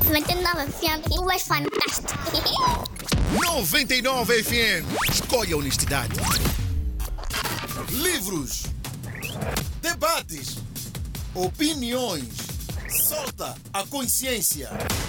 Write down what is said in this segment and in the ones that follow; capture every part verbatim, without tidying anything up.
noventa e nove F M, tu és fantástico. noventa e nove F M. Escolhe a honestidade. Livros, debates, opiniões. Solta a consciência.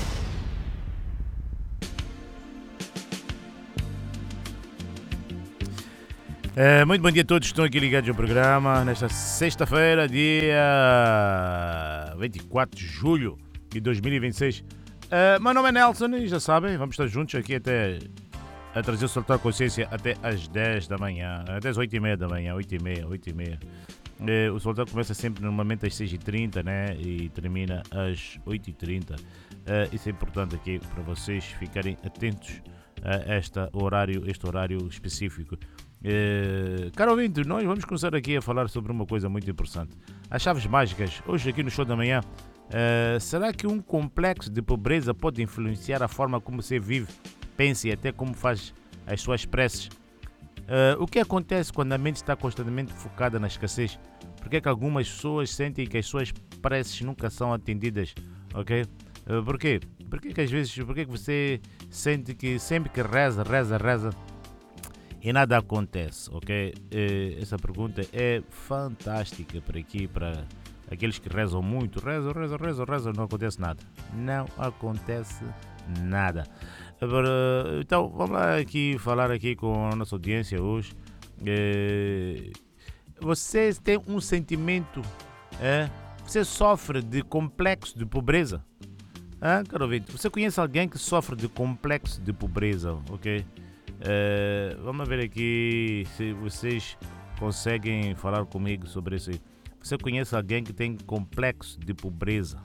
É, muito bom dia a todos que estão aqui ligados ao programa nesta sexta-feira, dia vinte e quatro de julho de dois mil e vinte e seis. É, meu nome é Nelson e já sabem, vamos estar juntos aqui até a trazer o Soltar a Consciência até às dez da manhã, até às oito e meia da manhã, oito e meia, oito e meia. É, o Soltar começa sempre normalmente às seis e trinta, né? E termina às oito e trinta. É, isso é importante aqui para vocês ficarem atentos a este horário, este horário específico. Uh, caro ouvinte, nós vamos começar aqui a falar sobre uma coisa muito importante. As chaves mágicas, hoje aqui no show da manhã. Uh, será que um complexo de pobreza pode influenciar a forma como você vive, pensa e até como faz as suas preces? Uh, o que acontece quando a mente está constantemente focada na escassez? Por que é que algumas pessoas sentem que as suas preces nunca são atendidas? Ok? Uh, por quê? Por que, que às vezes, por que, que você sente que sempre que reza, reza, reza e nada acontece, ok? Uh, essa pergunta é fantástica para aqui, para aqueles que rezam muito. Rezam, rezam, rezam, rezam, não acontece nada. Não acontece nada. Agora, então, vamos lá aqui falar aqui com a nossa audiência hoje. Uh, você tem um sentimento, é? Você sofre de complexo de pobreza? Ah, caro ouvinte, você conhece alguém que sofre de complexo de pobreza, ok? Uh, vamos ver aqui se vocês conseguem falar comigo sobre isso aí. Você conhece alguém que tem complexo de pobreza?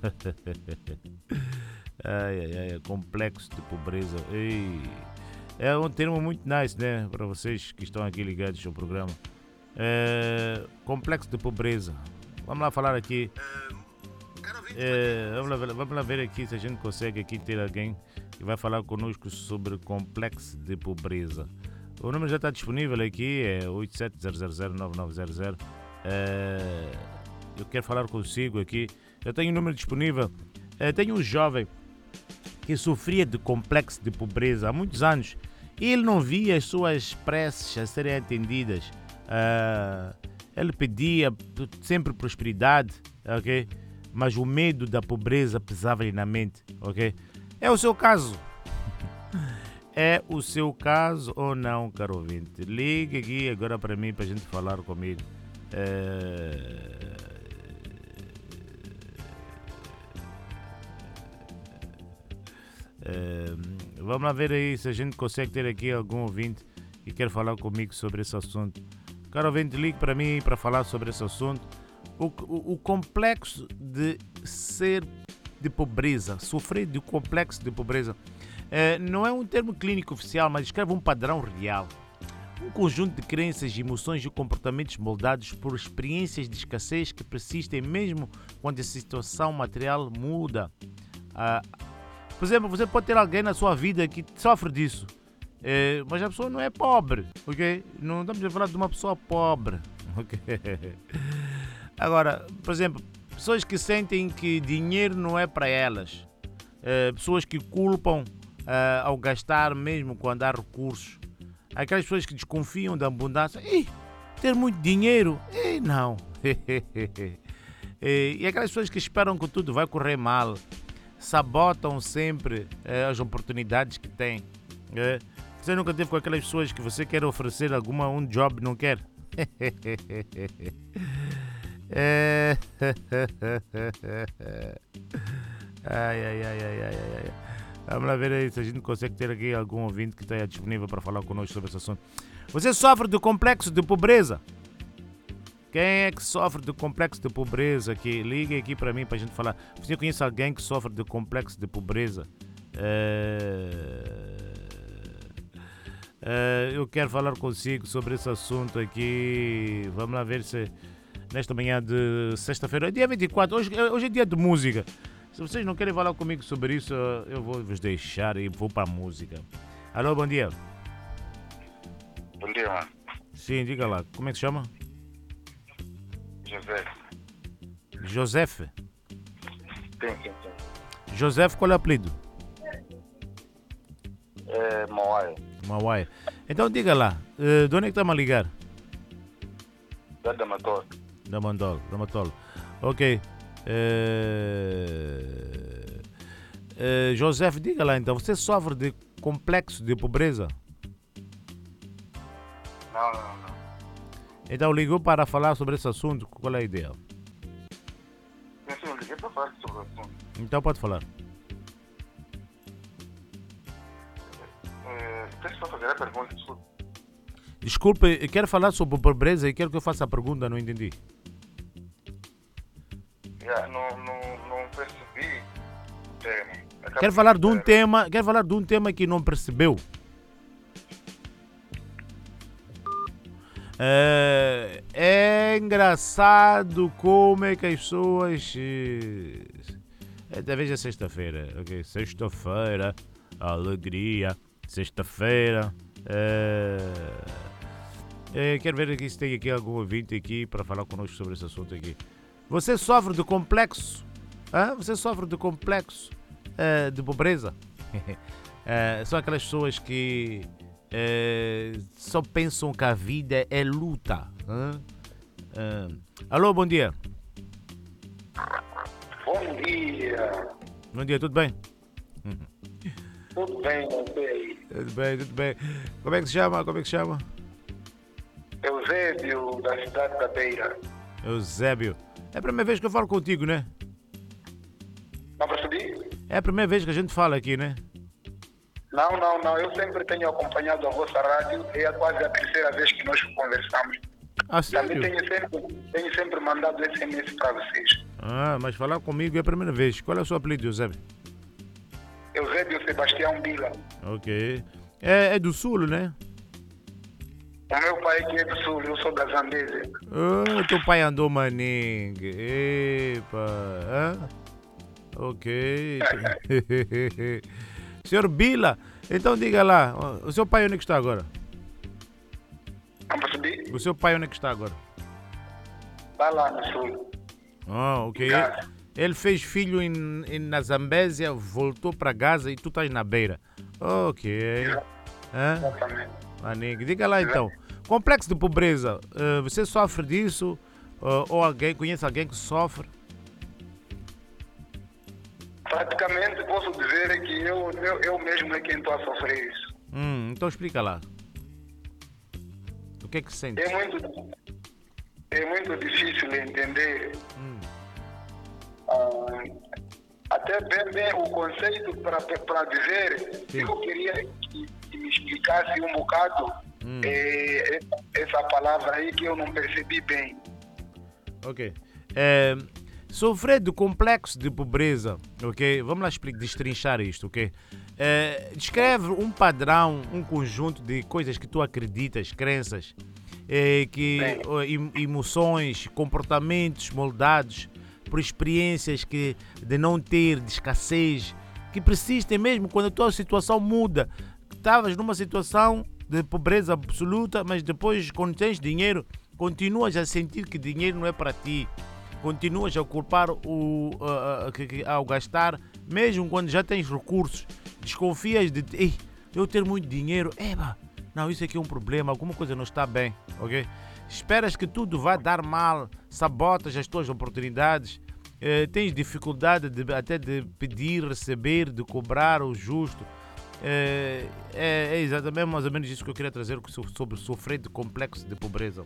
ai, ai, ai, complexo de pobreza. Ei, é um termo muito nice, né? Para vocês que estão aqui ligados ao programa. Uh, complexo de pobreza. Vamos lá falar aqui. Uh, vamos, lá, vamos lá ver aqui se a gente consegue aqui ter alguém que vai falar conosco sobre complexo de pobreza. O número já está disponível aqui, é oito sete zero zero zero nove nove zero zero. Uh, eu quero falar consigo aqui. Eu tenho um número disponível. Uh, tenho um jovem que sofria de complexo de pobreza há muitos anos e ele não via as suas preces a serem atendidas. Uh, ele pedia sempre prosperidade, ok? Mas o medo da pobreza pesava-lhe na mente, ok? É o seu caso. É o seu caso ou não, caro ouvinte? Ligue aqui agora para mim para a gente falar comigo. É... É... Vamos lá ver aí se a gente consegue ter aqui algum ouvinte que quer falar comigo sobre esse assunto. Caro ouvinte, ligue para mim para falar sobre esse assunto. O, o, o complexo de ser de pobreza, sofrer de complexo de pobreza, é, não é um termo clínico oficial, mas descreve um padrão real. Um conjunto de crenças, emoções e comportamentos moldados por experiências de escassez que persistem mesmo quando a situação material muda. Ah, por exemplo, você pode ter alguém na sua vida que sofre disso, é, mas a pessoa não é pobre, ok? Não estamos a falar de uma pessoa pobre, ok? Agora, por exemplo, pessoas que sentem que dinheiro não é para elas, é, pessoas que culpam é, ao gastar mesmo quando há recursos, aquelas pessoas que desconfiam da abundância. Ih, ter muito dinheiro? Ih, não. E aquelas pessoas que esperam que tudo vai correr mal, sabotam sempre é, as oportunidades que têm. É, você nunca teve com aquelas pessoas que você quer oferecer alguma um job não quer? É... ai, ai, ai, ai, ai, ai. Vamos lá ver aí se a gente consegue ter aqui algum ouvinte que esteja disponível para falar conosco sobre esse assunto. Você sofre de complexo de pobreza? Quem é que sofre de complexo de pobreza aqui? Ligue aqui para mim para a gente falar. Você conhece alguém que sofre de complexo de pobreza? É... É... Eu quero falar consigo sobre esse assunto aqui. Vamos lá ver se nesta manhã de sexta-feira, dia vinte e quatro, hoje, hoje é dia de música. Se vocês não querem falar comigo sobre isso, eu vou vos deixar e vou para a música. Alô, bom dia. Bom dia, mano. Sim, diga lá, como é que se chama? José. Joseph? Sim, sim, sim. Joseph, qual é o apelido? É Moai. Mauai. Então diga lá, uh, de onde é que está-me a ligar? Da Damatol. Da Mandol, da Matol. Ok. Uh, uh, Joseph, diga lá então, você sofre de complexo de pobreza? Não, não, não. Então ligou para falar sobre esse assunto, qual é a ideia? Eu sim, eu liguei para falar sobre o assunto. Então pode falar. É, deixa eu fazer a pergunta. Desculpa. Desculpe, eu quero falar sobre pobreza e quero que eu faça a pergunta, não entendi. Yeah, não, não, não percebi o tema. Acabei Quero falar de um de- tema, quero falar de um tema que não percebeu. É, é engraçado como é que as pessoas. eh, É, talvez é sexta-feira, ok? Sexta-feira, alegria, sexta-feira. É, é, quero ver aqui se tem aqui algum ouvinte aqui para falar conosco sobre esse assunto aqui. Você sofre de complexo? Hã? Você sofre de complexo eh, de pobreza? Eh, são aquelas pessoas que eh, só pensam que a vida é luta. Hã? Ah, alô, bom dia. Bom dia, Bom dia, tudo bem? tudo bem, não sei. Tudo bem, tudo bem. Como é que se chama? Como é que se chama? Eusébio, da cidade da Beira. Eusébio. É a primeira vez que eu falo contigo, né? Não percebi? É a primeira vez que a gente fala aqui, né? Não, não, não. Eu sempre tenho acompanhado a vossa rádio. É quase a terceira vez que nós conversamos. Ah, Também sério? tenho sempre, tenho sempre mandado S M S para vocês. Ah, mas falar comigo é a primeira vez. Qual é o seu apelido, Eusébio? Eusébio Sebastião Bila. Ok. É, é do Sul, né? O meu pai que é do Sul, eu sou da Zambésia. Oh, teu pai andou maningue. Epa. Hã? Ok. Senhor Bila, então diga lá, o seu pai onde é que está agora? Não percebi? O seu pai onde é que está agora? Está lá no Sul. Ah, ok. Gaza. Ele fez filho em, em- na Zambésia, voltou para Gaza e tu estás na beira. Ok. Hã? Exatamente. Maningue, diga lá então. Complexo de pobreza, eh, você sofre disso? Eh, ou alguém, conhece alguém que sofre? Praticamente posso dizer que eu, eu, eu mesmo é quem estou a sofrer isso. Hum, então explica lá. O que é que sente? É muito, é muito difícil entender. Hum. ah, até bem, bem o conceito para para dizer. Sim. Eu queria que, que me explicasse um bocado Hum. eh, essa palavra aí que eu não percebi bem. Ok. É, sofrer de complexo de pobreza, ok? Vamos lá explicar, destrinchar isto, ok? É, descreve um padrão, um conjunto de coisas que tu acreditas, crenças, é, que, Sim. ó, em- emoções, comportamentos moldados por experiências que, de não ter, de escassez, que persistem mesmo quando a tua situação muda. Estavas numa situação de pobreza absoluta, mas depois, quando tens dinheiro, continuas a sentir que dinheiro não é para ti. Continuas a culpar o, a- a- que- que- ao gastar, mesmo quando já tens recursos. Desconfias de Ei, eu ter muito dinheiro, eba, não, isso aqui é um problema, alguma coisa não está bem, ok? Esperas que tudo vá dar mal, sabotas as tuas oportunidades, eh, tens dificuldade de, até de pedir, receber, de cobrar o justo. É, é, é exatamente mais ou menos isso que eu queria trazer sobre sofrer de complexo de pobreza.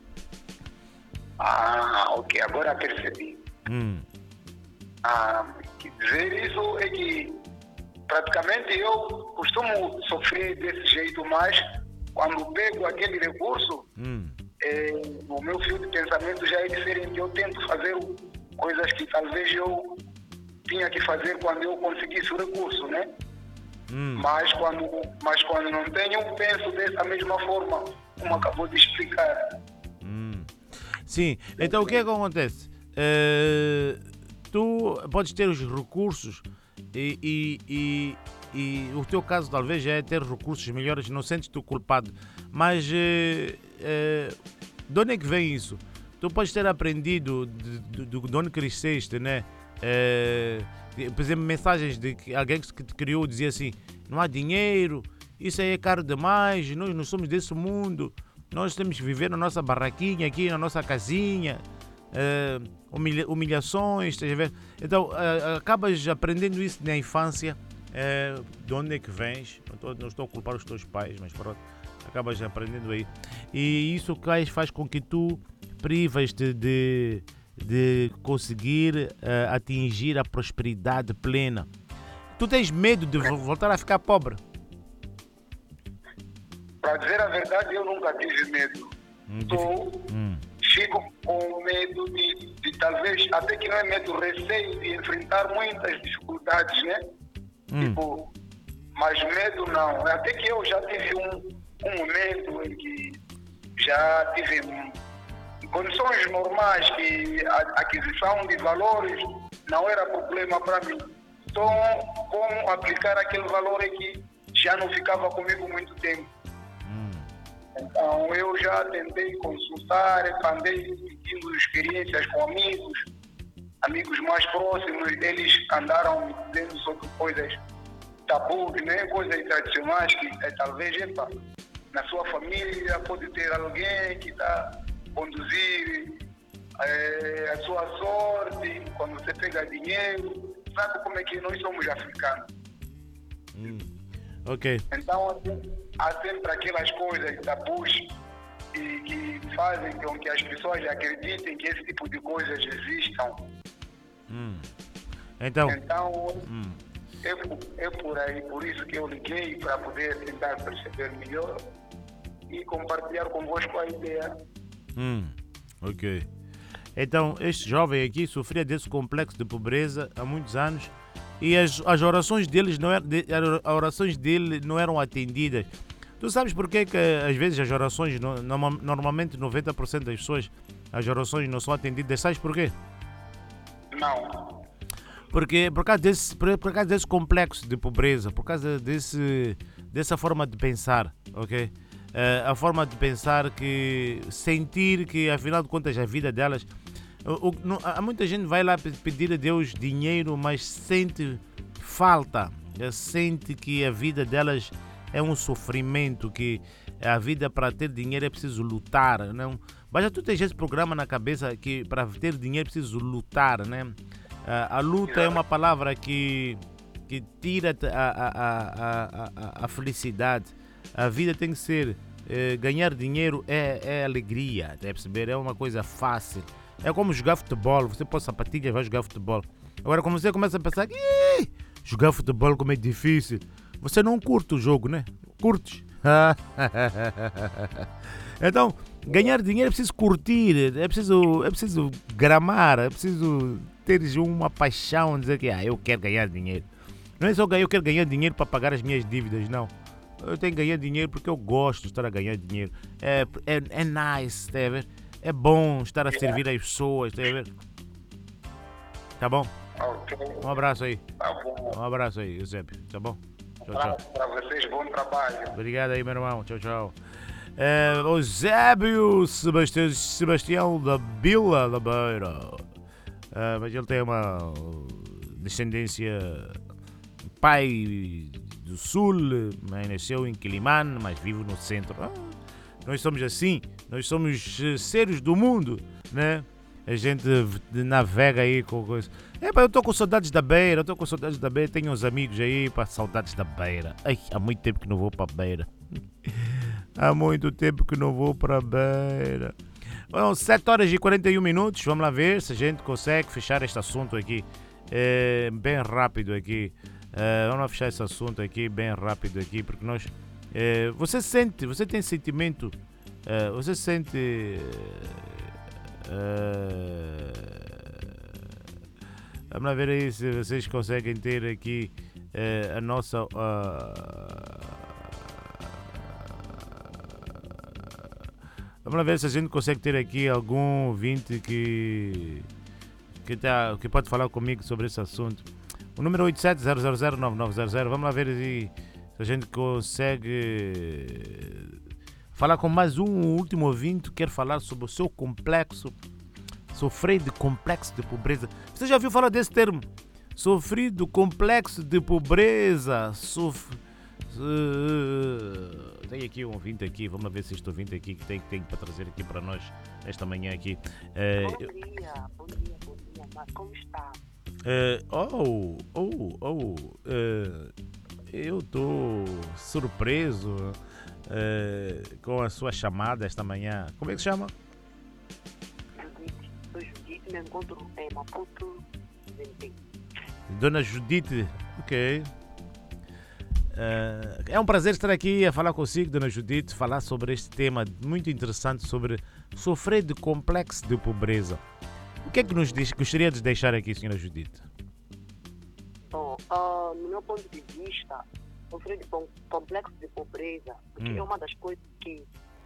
Ah, ok, agora percebi. Hum. Ah, que dizer isso é que praticamente eu costumo sofrer desse jeito, mas quando pego aquele recurso, Hum. eh, o meu fio de pensamento já é diferente. Eu tento fazer coisas que talvez eu tinha que fazer quando eu conseguisse o recurso, né? Hum. Mas quando, mas quando não tenho, penso dessa mesma forma, como acabou de explicar. Hum. Sim, então o que é que acontece? Eh, tu podes ter os recursos e, e, e, e o teu caso talvez já é ter recursos melhores, não sentes-te culpado, mas eh, eh, de onde é que vem isso? Tu podes ter aprendido de, de, de onde cresceste, né? É, por exemplo, mensagens de que alguém que te criou dizia assim: não há dinheiro, isso aí é caro demais, nós não somos desse mundo, nós temos que viver na nossa barraquinha aqui, na nossa casinha. É, humilha, humilhações, estás a ver? Então é, acabas aprendendo isso na infância. É, de onde é que vens? Não estou, não estou a culpar os teus pais, mas pronto, acabas aprendendo aí. E isso faz, faz com que tu privas-te de, de conseguir uh, atingir a prosperidade plena. Tu tens medo de voltar a ficar pobre? Para dizer a verdade, eu nunca tive medo. Hum, Tô, hum. Fico com medo de, de talvez, até que não é medo, receio de enfrentar muitas dificuldades, né? Hum. Tipo, mas medo não. Até que eu já tive um, um momento em que já tive em condições normais que a aquisição de valores não era problema para mim. Então, como aplicar aquele valor é que já não ficava comigo muito tempo. Hum. Então, eu já tentei consultar, andei pedindo experiências com amigos, amigos mais próximos, eles andaram me dizendo sobre coisas tabus, né? Coisas tradicionais que é, talvez epa, na sua família pode ter alguém que está a conduzir é, a sua sorte quando você pega dinheiro. Sabe como é que nós somos africanos? Hum. Ok. Então assim, há sempre aquelas coisas tabus que, que fazem com que as pessoas acreditem que esse tipo de coisas existam. Hum. Então, Então, hum. é, é por aí, por isso que eu liguei para poder tentar perceber melhor e compartilhar convosco a ideia. Hum. Ok. Então, este jovem aqui sofria desse complexo de pobreza há muitos anos e as, as orações deles não eram, de, as orações dele não eram atendidas. Tu sabes porquê que às vezes as orações, no, normalmente noventa por cento das pessoas, as orações não são atendidas? Sabes porquê? Não. Porque por causa desse, por, por causa desse complexo de pobreza, por causa desse, dessa forma de pensar, ok? Uh, a forma de pensar que sentir que afinal de contas a vida delas, o, o, não, há muita gente vai lá pedir a Deus dinheiro, mas sente falta, sente que a vida delas é um sofrimento, que a vida para ter dinheiro é preciso lutar, não? Mas já tu tens esse programa na cabeça que para ter dinheiro é preciso lutar, né? Uh, a luta é uma palavra que, que tira a, a, a, a, a felicidade. A vida tem que ser, eh, ganhar dinheiro é, é alegria, deve perceber? É uma coisa fácil. É como jogar futebol, você põe sapatilhas e vai jogar futebol. Agora, quando você começa a pensar que jogar futebol como é difícil, você não curte o jogo, né? Curtes? Então, ganhar dinheiro é preciso curtir, é preciso, é preciso gramar, é preciso ter uma paixão, dizer que ah, eu quero ganhar dinheiro. Não é só eu quero ganhar dinheiro para pagar as minhas dívidas, não. Eu tenho que ganhar dinheiro porque eu gosto de estar a ganhar dinheiro. É, é, é nice, tá a ver? É bom estar a servir as pessoas, tá a ver? Tá bom? Um abraço aí. Tá bom. Um abraço aí, Eusébio. Tá bom? Tchau, tchau. Para vocês, bom trabalho. Obrigado aí, meu irmão. Tchau, tchau. É, Eusébio Sebastião, Sebastião da Vila da Beira. É, mas ele tem uma descendência pai do sul, mas nasceu em Quilimane, mas vive no centro. Ah, nós somos assim, nós somos seres do mundo, né? A gente navega aí com coisas. É, pá, eu estou com saudades da Beira, eu estou com saudades da Beira, tenho uns amigos aí, para saudades da Beira. Ai, há muito tempo que não vou para a Beira. Há muito tempo que não vou para a Beira. Bom, sete horas e quarenta e um minutos, vamos lá ver se a gente consegue fechar este assunto aqui. É, bem rápido aqui. Uh, vamos fechar esse assunto aqui bem rápido aqui, porque nós uh, você sente, você tem sentimento, uh, você sente uh, vamos lá ver aí se vocês conseguem ter aqui uh, a nossa uh, vamos lá ver se a gente consegue ter aqui algum ouvinte que que, tá, que pode falar comigo sobre esse assunto. O número oito sete zero zero zero nove nove zero zero. Vamos lá ver se a gente consegue falar com mais um último ouvinte que quer falar sobre o seu complexo Sofrer de complexo de pobreza. Você já ouviu falar desse termo? Sofrer do complexo de pobreza. Sof... Uh, tem aqui um ouvinte aqui, vamos ver se este ouvinte aqui que tem, tem para trazer aqui para nós esta manhã aqui. Uh, bom dia, bom dia, bom dia, mas como está? Uh, oh, oh, oh, uh, eu estou surpreso uh, com a sua chamada esta manhã. Como é que se chama? Judite, sou Judite, me encontro em Maputo, Zente. Dona Judite, ok. Uh, é um prazer estar aqui a falar consigo, Dona Judite, falar sobre este tema muito interessante sobre sofrer de complexo de pobreza. O que é que nos diz, gostaria de deixar aqui, Senhora Judite? Bom, uh, no meu ponto de vista, sofrer de complexo de pobreza, porque hum. é uma das coisas que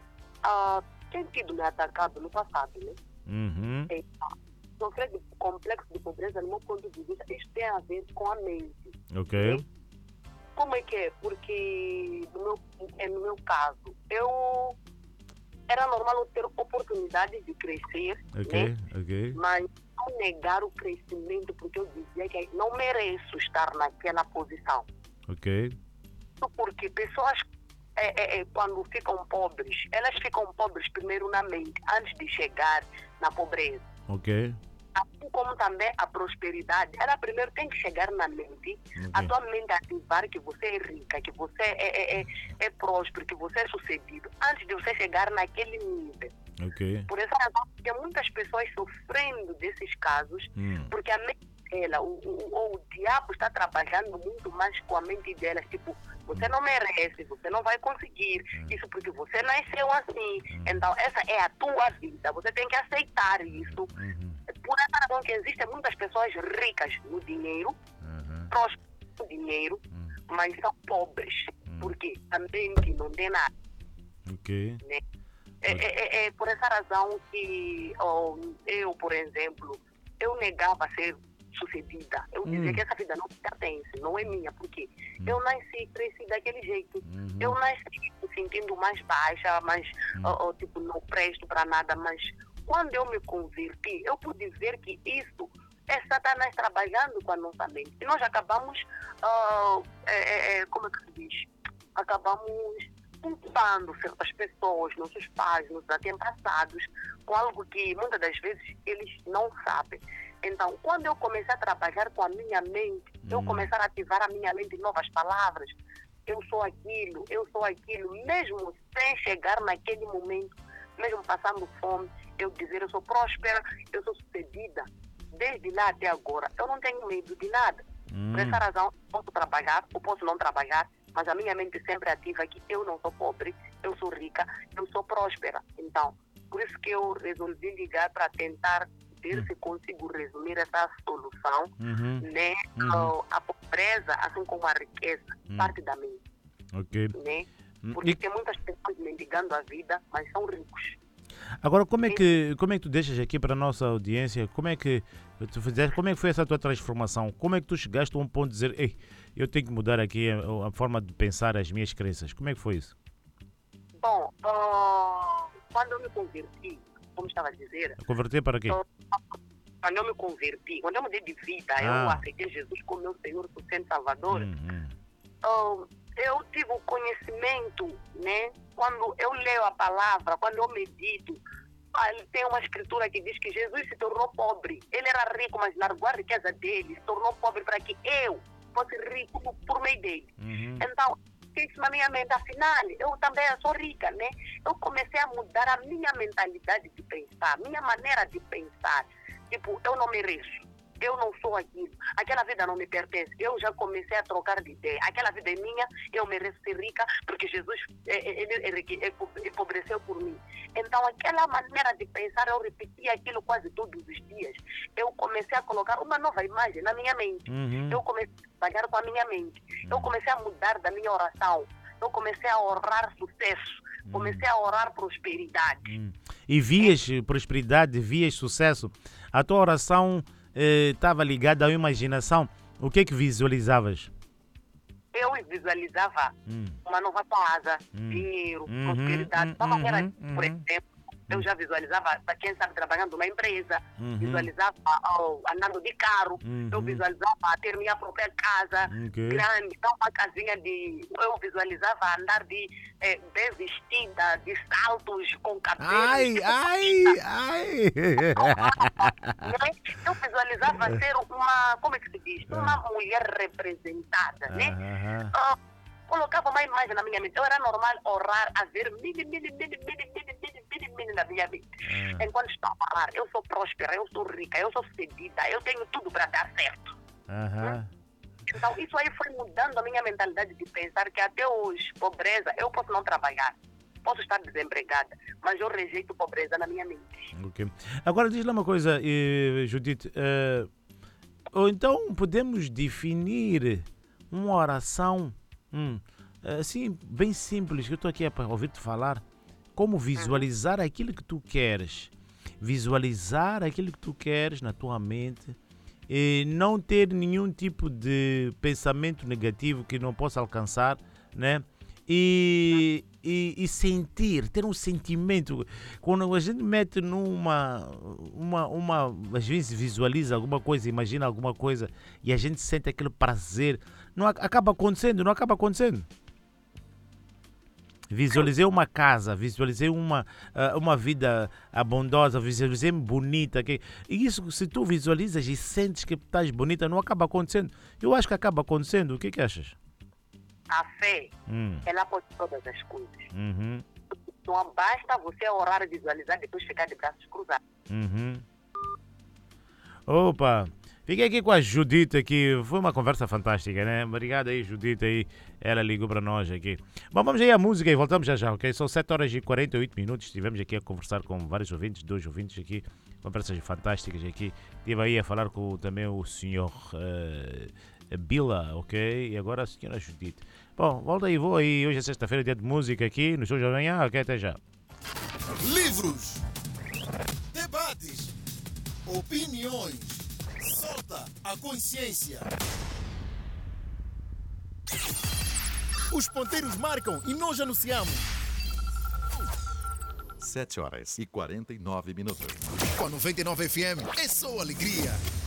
uh, tem sido me atacado no passado, né? Uhum. É, sofrer de complexo de pobreza, no meu ponto de vista, isso tem a ver com a mente. Ok. Né? Como é que é? Porque no meu, é no meu caso, eu era normal eu ter oportunidade de crescer, Ok, né? ok. Mas não negar o crescimento, porque eu dizia que não mereço estar naquela posição. Ok. Porque pessoas, é, é, é, quando ficam pobres, elas ficam pobres primeiro na mente, antes de chegar na pobreza. Ok. Assim como também a prosperidade, ela primeiro tem que chegar na mente, Okay. a tua mente ativar que você é rica, que você é, é, é, é próspero, que você é sucedido, antes de você chegar naquele nível. Ok. Por essa razão, tem muitas pessoas sofrendo desses casos, Hum. porque a mente dela, o, o, o diabo está trabalhando muito mais com a mente delas, tipo, você não merece, você não vai conseguir, isso porque você nasceu assim, então essa é a tua vida, você tem que aceitar isso. Uhum. Por essa razão que existem muitas pessoas ricas no dinheiro, Uhum. prósperas no dinheiro, Uhum. mas são pobres, Uhum. porque a mente não tem nada. Ok. Né? É, é, é por essa razão que oh, eu, por exemplo, eu negava ser sucedida. Eu dizia Hum. que essa vida não me pertence, não é minha, porque Hum. eu nasci, cresci daquele jeito. Uhum. Eu nasci me sentindo mais baixa, mais, Hum. oh, oh, tipo, não presto para nada, mas quando eu me converti, eu pude ver que isso é Satanás trabalhando com a nossa mente. E nós acabamos, ah, é, é, como é que se diz? Acabamos culpando certas pessoas, nossos pais, nossos antepassados, com algo que muitas das vezes eles não sabem. Então, quando eu comecei a trabalhar com a minha mente, eu Hum. comecei a ativar a minha mente em novas palavras, eu sou aquilo, eu sou aquilo, mesmo sem chegar naquele momento, mesmo passando fome, eu dizer eu sou próspera, eu sou sucedida, desde lá até agora, eu não tenho medo de nada. Hum. Por essa razão, eu posso trabalhar, eu posso não trabalhar, mas a minha mente sempre ativa que eu não sou pobre, eu sou rica, eu sou próspera. Então, por isso que eu resolvi ligar para tentar ver Hum. se consigo resumir essa solução, Uhum. né? Uhum. A pobreza, assim como a riqueza, Hum. parte da mente, Ok. né? Hum. Porque E tem muitas pessoas mendigando a vida, mas são ricos. agora, como é que como é que tu deixas aqui para a nossa audiência? Como é que tu fizeste? Como é que foi essa tua transformação? Como é que tu chegaste a um ponto de dizer, ei, eu tenho que mudar aqui a, a forma de pensar, as minhas crenças? Como é que foi isso? Bom, ah, quando eu me converti, como estava a dizer, Converter para quê? quando eu me converti, quando eu mudei de vida, eu Ah. aceitei Jesus como meu Senhor, suficiente Salvador, Hum, hum. ah, eu tive o conhecimento, né? Quando eu leio a palavra, quando eu medito, ah, tem uma escritura que diz que Jesus se tornou pobre. Ele era rico, mas largou a riqueza dele, se tornou pobre para que eu fosse rico por meio dele. Uhum. Então, isso na minha mente, afinal, eu também sou rica, né? Eu comecei a mudar a minha mentalidade de pensar, a minha maneira de pensar. Tipo, eu não mereço, eu não sou aquilo, aquela vida não me pertence. Eu já comecei a trocar de ideia. Aquela vida é minha, eu mereço ser rica, porque Jesus é, ele, ele, ele empobreceu por mim. Então, aquela maneira de pensar, eu repetia aquilo quase todos os dias. Eu comecei a colocar uma nova imagem na minha mente. Uhum. Eu comecei a trabalhar com a minha mente. Eu comecei a mudar da minha oração. Eu comecei a orar sucesso. Comecei a orar prosperidade. Hum. E vias prosperidade, vias sucesso. A tua oração estava ligada à imaginação. O que é que visualizavas? Eu visualizava Hum. uma nova casa, Hum. dinheiro, Uhum, prosperidade. hum, Da maneira, uhum, por uhum. exemplo, Eu já visualizava, quem sabe, trabalhando numa empresa, Uhum. visualizava oh, andando de carro, Uhum. eu visualizava ter minha própria casa Ok. grande, então uma casinha de... Eu visualizava andar de eh, bem vestida, de saltos com cabelo. Ai, ai, ai. Né? Eu visualizava ser uma, como é que se diz? Uma mulher representada, né? Aham. Ah, colocava uma imagem na minha mente. Eu era normal orar a ver mini, mini, mini, mini, mini, mini, mini, mini na minha mente. Ah. Enquanto estou a falar, eu sou próspera, eu sou rica, eu sou sucedida, eu tenho tudo para dar certo. Aham. Então, isso aí foi mudando a minha mentalidade de pensar que até hoje, pobreza, eu posso não trabalhar, posso estar desempregada, mas eu rejeito pobreza na minha mente. Ok. Agora diz lá uma coisa, eh, Judite. eh, ou então podemos definir uma oração hum, assim, bem simples, que eu estou aqui para ouvir-te falar, como visualizar aquilo que tu queres. Visualizar aquilo que tu queres na tua mente e não ter nenhum tipo de pensamento negativo que não possa alcançar, né? E, e, e sentir, ter um sentimento. Quando a gente mete numa, uma, uma, às vezes visualiza alguma coisa, imagina alguma coisa e a gente sente aquele prazer, não ac- acaba acontecendo, não acaba acontecendo. Visualizei uma casa, visualizei uma, ah, uma vida abundosa, visualizei bonita. Que, e isso, se tu visualizas e sentes que estás bonita, não acaba acontecendo. Eu acho que acaba acontecendo. O que que achas? A fé, Hum, ela pode todas as coisas. uhum, Não basta você orar e visualizar e depois ficar de braços cruzados. uhum. Opa, fiquei aqui com a Judite aqui. Foi uma conversa fantástica, né? Obrigado aí, Judite aí. Ela ligou para nós aqui. Bom, vamos aí à música e voltamos já já, ok? São sete horas e quarenta e oito minutos. Estivemos aqui a conversar com vários ouvintes, dois ouvintes aqui. Conversas fantásticas aqui. Estive aí a falar com também o senhor uh, Bila, ok? E agora a senhora Judite. Bom, volta aí, vou aí. Hoje é sexta-feira, dia de música aqui no show de amanhã. Ok, até já. Livros, debates, opiniões. Solta a consciência. Os ponteiros marcam e nós anunciamos. sete horas e quarenta e nove minutos. Com a noventa e nove F M é só alegria.